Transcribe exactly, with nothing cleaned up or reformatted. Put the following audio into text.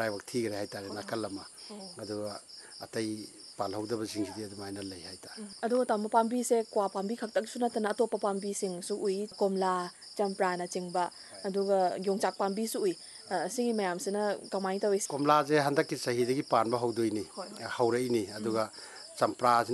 ꯂꯥꯏꯕꯛ ꯊꯤꯈ꯭ꯔꯦ ꯍꯥꯏꯇꯥꯔꯦ ꯅꯥꯀꯜ ꯑꯃ ꯑꯗꯨꯒ ꯑꯇꯩ ꯄꯥꯜꯍꯧꯗꯕꯁꯤꯡꯁꯤꯗꯤ ꯑꯗꯨꯃꯥꯏꯅ ꯂꯩ ꯍꯥꯏꯇꯥꯔꯦ ꯑꯗꯨꯒ ꯇꯥꯃꯣ ꯄꯥꯝꯕꯤꯁꯦ ꯀ꯭ꯋꯥ ꯄꯥꯝꯕꯤ ꯈꯛꯇꯪꯁꯨ ꯅꯠꯇꯅ ꯑꯇꯣꯞꯄ ꯄꯥꯝꯕꯤꯁꯤꯡꯁꯨ ꯎꯏ ꯀꯣꯝꯂꯥ ꯆꯝꯄ꯭ꯔꯥꯅꯆꯤꯡꯕ ꯑꯗꯨꯒ ꯌꯣꯡꯆꯥꯛ ꯄꯥꯝꯕꯤꯁꯨ ꯎꯏ ꯑꯁꯤꯒꯤ ꯃꯌꯥꯝꯁꯤꯅ ꯀꯃꯥꯏꯅ ꯇꯧꯏ ꯀꯣꯝꯂꯥꯁꯦ ꯍꯟꯗꯛꯀꯤ ꯆꯍꯤꯗꯒꯤ ꯄꯥꯟꯕ ꯍꯧꯗꯣꯏꯅꯤ ꯍꯧꯔꯛꯏꯅꯤ ꯑꯗꯨꯒ ꯆꯝꯄ꯭ꯔꯥꯁꯤꯅ